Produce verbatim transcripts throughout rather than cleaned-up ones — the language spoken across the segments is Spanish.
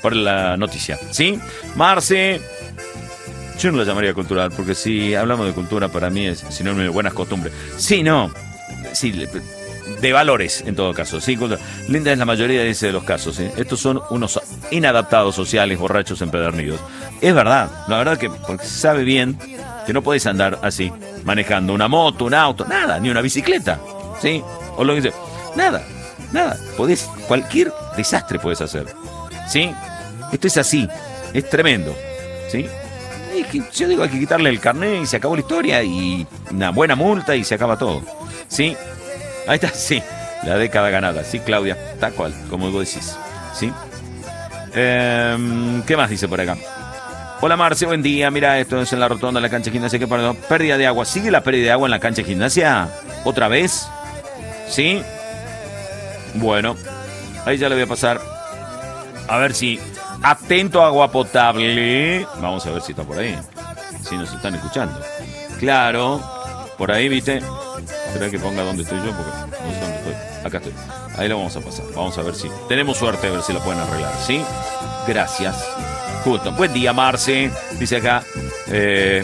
por la noticia, ¿sí? Marce, yo no la llamaría cultural, porque si hablamos de cultura, para mí es sinónimo de buenas costumbres. Sí, no, sí, de valores en todo caso, sí. Linda es la mayoría de, ese de los casos, ¿sí? Estos son unos inadaptados sociales, borrachos, empedernidos. Es verdad, la verdad que porque se sabe bien que no podés andar así, manejando una moto, un auto, nada, ni una bicicleta, ¿sí? O lo que sea, nada, nada, podés, cualquier desastre podés hacer, ¿sí? Esto es así, es tremendo, ¿sí? Es que, yo digo, hay que quitarle el carnet y se acabó la historia y una buena multa y se acaba todo, ¿sí? Ahí está, sí, la década ganada, sí, Claudia, tal cual, como vos decís, ¿sí? Eh, ¿Qué más dice por acá? Hola Marce, buen día, mira, esto es en la rotonda de la cancha de gimnasia, ¿qué pasa? Pérdida de agua, ¿sigue la pérdida de agua en la cancha de gimnasia? ¿Otra vez? ¿Sí? Bueno, ahí ya le voy a pasar, a ver si, atento a agua potable, vamos a ver si está por ahí, si nos están escuchando. Claro, por ahí, ¿viste? Espera que ponga dónde estoy yo, porque no sé dónde estoy. Acá estoy. Ahí lo vamos a pasar. Vamos a ver si tenemos suerte, a ver si lo pueden arreglar, ¿sí? Gracias. Justo. Buen día, Marce. Dice acá. Eh...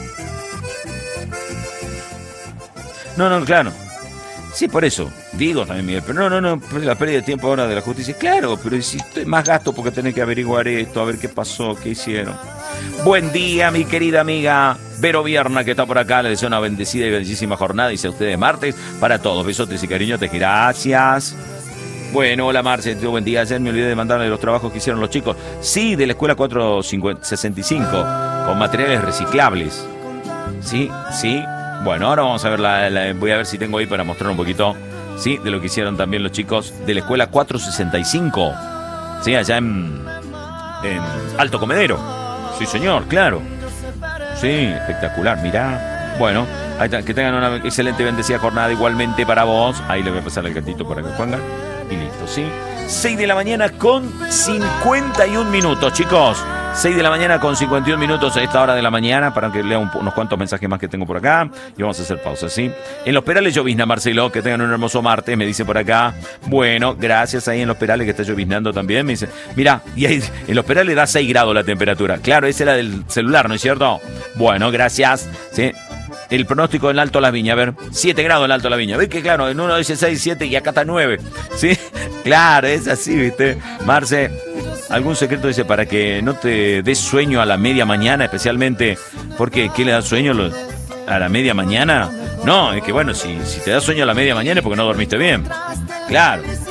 No, no, claro. Sí, por eso. Digo también, Miguel. Pero no, no, no. La pérdida de tiempo ahora de la justicia. Claro, pero si estoy más gasto porque tenés que averiguar esto, a ver qué pasó, qué hicieron. Buen día, mi querida amiga Vero Vierna, que está por acá. Le deseo una bendecida y bellísima jornada, dice a ustedes, martes, para todos. Besotes y cariñotes, gracias. Bueno, hola Marce, buen día. Ayer me olvidé de mandarle los trabajos que hicieron los chicos. Sí, de la escuela cuatrocientos sesenta y cinco, con materiales reciclables. Sí, sí. Bueno, ahora vamos a ver, la, la, voy a ver si tengo ahí para mostrar un poquito, sí, de lo que hicieron también los chicos de la escuela cuatrocientos sesenta y cinco. Sí, allá en, en Alto Comedero. Sí, señor, claro. Sí, espectacular, mirá. Bueno, ahí está, que tengan una excelente bendecida jornada igualmente para vos. Ahí le voy a pasar el gatito para que pongan. Y listo, ¿sí? seis de la mañana con cincuenta y un minutos, chicos. seis de la mañana con cincuenta y un minutos a esta hora de la mañana, para que lea un, unos cuantos mensajes más que tengo por acá. Y vamos a hacer pausa, ¿sí? En Los Perales llovizna, Marcelo, que tengan un hermoso martes, me dice por acá. Bueno, gracias ahí en Los Perales que está lloviznando también. Me dice, mira, y ahí en Los Perales da seis grados la temperatura. Claro, esa era del celular, ¿no es cierto? Bueno, gracias, ¿sí? El pronóstico en Alto Las Viñas, a ver, siete grados en Alto Las Viñas. ¿Ves que claro, en uno dice seis, siete y acá está nueve? ¿Sí? Claro, es así, ¿viste? Marce, algún secreto dice para que no te des sueño a la media mañana, especialmente porque ¿qué le da sueño a la media mañana? No, es que bueno, si, si te da sueño a la media mañana es porque no dormiste bien. Claro.